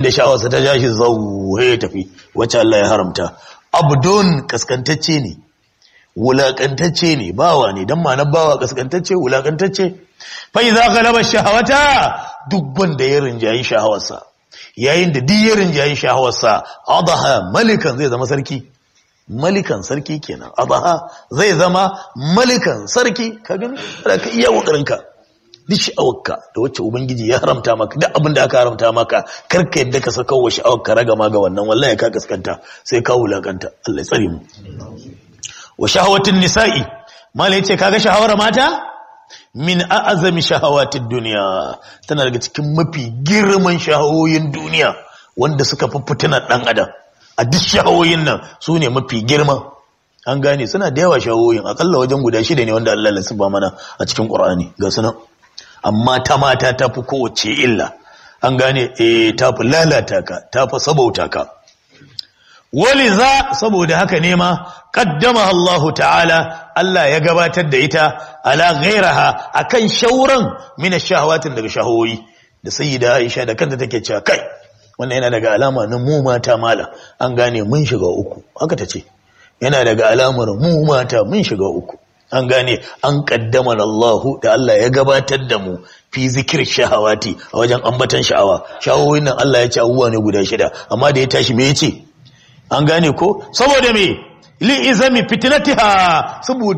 da sha'awarsa ta ja shi zau ya tafi wacce Allah ya haramta. Abdun kaskantacce ne, wulakantacce ne, bawa ne, dan ma na bawa kaskantacce wulakantacce. Fa idza ghalaba shahawata, duk wanda ya rinjayi shahawarsa, yayin da duk ya rinjayi shahawarsa, adaha malikan zai zama sarki. Malikan sarki kenan, adaha zai zama malikan sarki. Ka gani ka iya kokarinka duk sha'awarka da wacce ubangiji ya haramta maka, duk abin da aka haramta maka karka yadda ka saka wa sha'awarka ragama ga wannan, wallahi ka kaskanta sai ka wulakanta. Allah ya tsare mu. Wa shahawatin nisa'i, mala yace kaga shahawar mata min a'azami shahawatid dunya, tana daga cikin mafi girman shahawoyin duniya wanda suka fi fitinar dan adam. A duk shahawoyin nan su ne mafi girma. An gane suna da yawa shahawoyin, akalla wajen guda 6 ne wanda Allah ya lissafa mana a cikin Qur'ani ga sunan. Amma ta mata ta fi kowace illa. An gane ta fi lalata ka, ta fi sabauta ka. Waliza, saboda haka ne ma qaddama Allah ta'ala, Allah ya gabatar da ita ala ghairaha, akan shauran min ash-shahawatin daga shahawoyi. Da sayyida Aisha da kanta take cewa kai wannan yana daga alama na mu mata mala, an gane mun shiga uku, haka tace yana daga alamar mu mata mun shiga uku. An gane an kaddama Allah, da Allah ya gabatar da mu fi zikir shahawati, a wajen ambatan sha'awa. Shahawoyin nan Allah ya ce abubuwa ne guda 6, amma da ya tashi me yace? An gane ko saboda me li izami fitnatiha, saboda